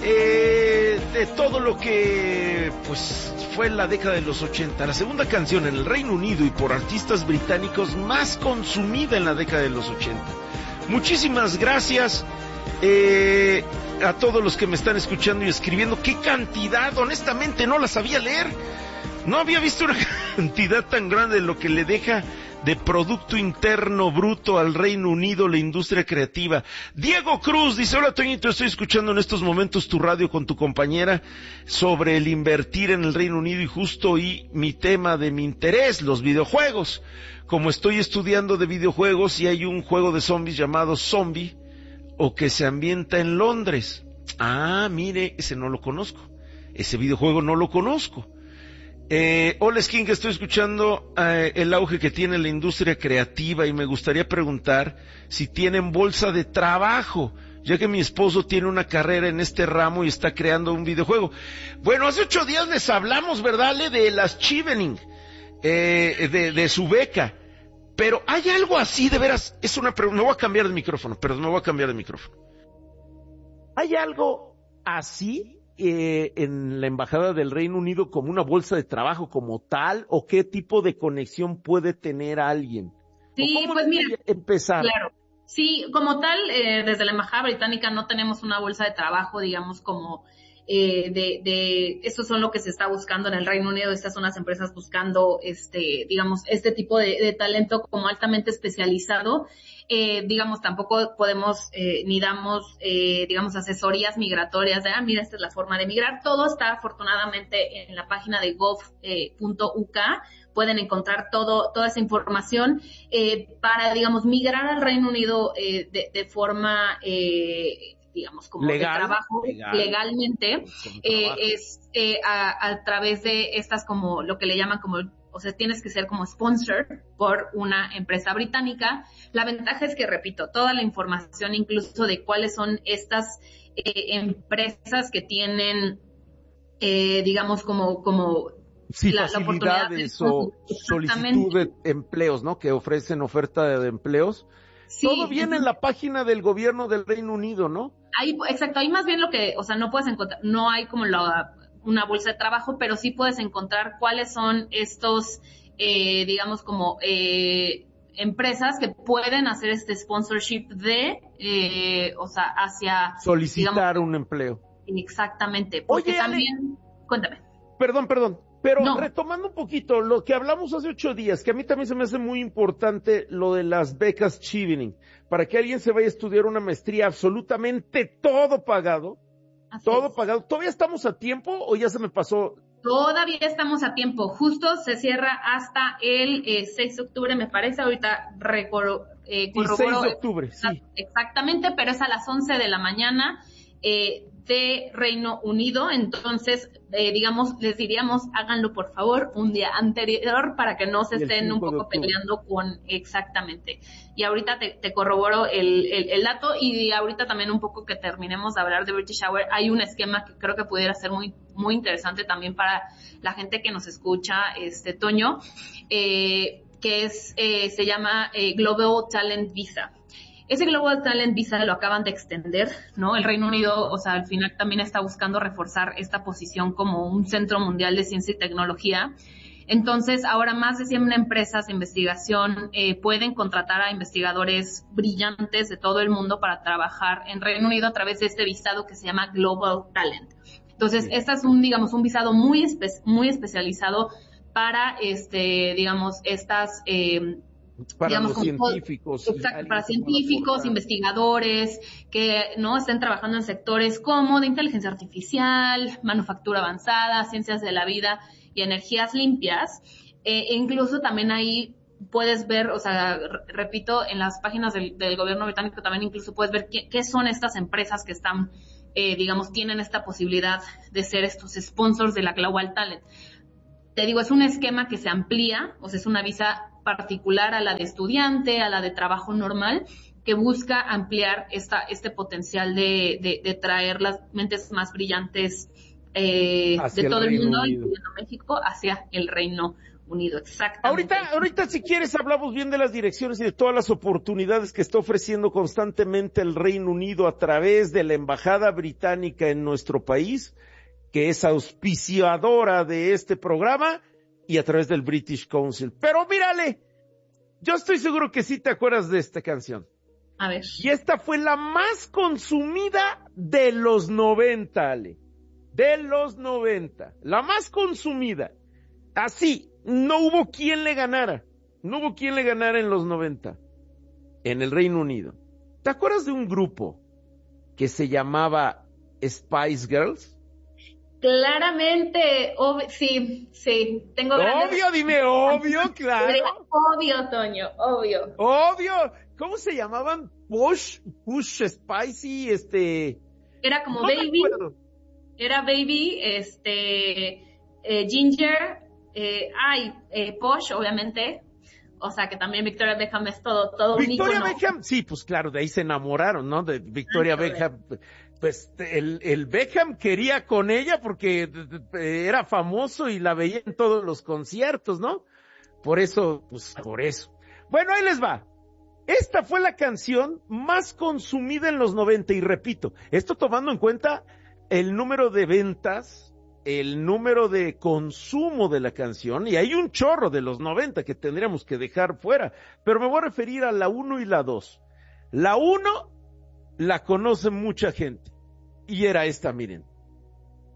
de todo lo que pues fue en la década de los 80, la segunda canción en el Reino Unido y por artistas británicos más consumida en la década de los 80. Muchísimas gracias a todos los que me están escuchando y escribiendo. ¡Qué cantidad! Honestamente no la sabía leer. No había visto una cantidad tan grande de lo que le deja de Producto Interno Bruto al Reino Unido la industria creativa. Diego Cruz dice: hola Toñito, estoy escuchando en estos momentos tu radio con tu compañera sobre el invertir en el Reino Unido y justo y mi tema de mi interés, los videojuegos. Como estoy estudiando de videojuegos y hay un juego de zombies llamado Zombie o que se ambienta en Londres. Ah, mire, ese no lo conozco. Ese videojuego no lo conozco. Hola Skin, que estoy escuchando el auge que tiene la industria creativa y me gustaría preguntar si tienen bolsa de trabajo, ya que mi esposo tiene una carrera en este ramo y está creando un videojuego. Bueno, hace 8 días les hablamos, ¿verdad, Ale? De las Chevening, de su beca. Pero hay algo así, de veras, es una pregunta. Me voy a cambiar de micrófono, ¿Hay algo así en la Embajada del Reino Unido como una bolsa de trabajo como tal, o qué tipo de conexión puede tener alguien? Sí, pues mira, empezar. Claro. Sí, como tal, desde la Embajada Británica no tenemos una bolsa de trabajo, digamos, como estos son lo que se está buscando en el Reino Unido. Estas son las empresas buscando, digamos, este tipo de talento como altamente especializado. Digamos, tampoco podemos, ni damos, digamos, asesorías migratorias de, mira, esta es la forma de migrar. Todo está afortunadamente en la página de gov.uk. Pueden encontrar toda esa información, para, digamos, migrar al Reino Unido, de forma, digamos, como legal, de trabajo legalmente, es a través de estas, como lo que le llaman como, o sea, tienes que ser como sponsor por una empresa británica. La ventaja es que, repito, toda la información, incluso de cuáles son estas empresas que tienen, digamos, como sí, facilidades o solicitud de empleos, ¿no? Que ofrecen oferta de empleos. Sí, todo viene en la página del gobierno del Reino Unido, ¿no? Ahí, exacto, ahí más bien lo que, o sea, no puedes encontrar, no hay como una bolsa de trabajo, pero sí puedes encontrar cuáles son estos, digamos, como empresas que pueden hacer este sponsorship o sea, hacia... solicitar, digamos, un empleo. Exactamente, porque oye, también... Ale, cuéntame. Perdón, pero no. Retomando un poquito lo que hablamos hace 8 días, que a mí también se me hace muy importante lo de las becas Chevening, para que alguien se vaya a estudiar una maestría, absolutamente todo pagado. Así todo es. Pagado. ¿Todavía estamos a tiempo o ya se me pasó? Todavía estamos a tiempo. Justo se cierra hasta el 6 de octubre, me parece. Ahorita corroboro. 6 de octubre, sí. Exactamente, pero es a las 11 de la mañana. De Reino Unido. Entonces, digamos, les diríamos, háganlo por favor un día anterior para que no se estén un poco peleando con, exactamente. Y ahorita te corroboro el dato, y ahorita también un poco que terminemos de hablar de British Hour, hay un esquema que creo que pudiera ser muy, muy interesante también para la gente que nos escucha, Toño, que es, se llama Global Talent Visa. Ese Global Talent Visa lo acaban de extender, ¿no? El Reino Unido, o sea, al final también está buscando reforzar esta posición como un centro mundial de ciencia y tecnología. Entonces, ahora más de 100 empresas de investigación pueden contratar a investigadores brillantes de todo el mundo para trabajar en Reino Unido a través de este visado que se llama Global Talent. Entonces, este es un visado muy especializado para, digamos, estas... para digamos, los científicos. Exacto, para científicos, investigadores, que no estén trabajando en sectores como de inteligencia artificial, manufactura avanzada, ciencias de la vida y energías limpias. E incluso también ahí puedes ver, o sea, repito, en las páginas del gobierno británico también incluso puedes ver qué son estas empresas que están, digamos, tienen esta posibilidad de ser estos sponsors de la Global Talent. Te digo, es un esquema que se amplía, o sea, es una visa particular a la de estudiante, a la de trabajo normal, que busca ampliar este potencial de traer las mentes más brillantes de todo el mundo, incluyendo México, hacia el Reino Unido, exactamente. Ahorita si quieres hablamos bien de las direcciones y de todas las oportunidades que está ofreciendo constantemente el Reino Unido a través de la Embajada Británica en nuestro país, que es auspiciadora de este programa, y a través del British Council. Pero mírale, yo estoy seguro que sí te acuerdas de esta canción. A ver. Y esta fue la más consumida de los 90, Ale. De los 90. La más consumida. Así, no hubo quien le ganara. No hubo quien le ganara en los 90. En el Reino Unido. ¿Te acuerdas de un grupo que se llamaba Spice Girls? Claramente, sí, tengo grandes... Obvio, dime, obvio, claro. Obvio, Toño, obvio. Obvio. ¿Cómo se llamaban? Push Spicy, Era como no Baby. Era Baby, Ginger, Posh, obviamente. O sea, que también Victoria Beckham es todo un ícono. Victoria Beckham, sí, pues claro, de ahí se enamoraron, ¿no? De Victoria Beckham. Pues el Beckham quería con ella porque era famoso y la veía en todos los conciertos, ¿no? Por eso. Bueno, ahí les va. Esta fue la canción más consumida en los 90 y repito, esto tomando en cuenta el número de ventas, el número de consumo de la canción, y hay un chorro de los 90 que tendríamos que dejar fuera, pero me voy a referir a la 1 y la 2. La 1 la conoce mucha gente. Y era esta, miren.